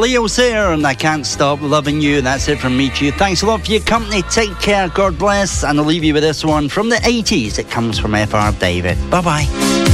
Leo Sayer, and I Can't Stop Loving You. That's it from me to you. Thanks a lot for your company. Take care. God bless. And I'll leave you with this one from the 80s. It comes from F.R. David. Bye-bye.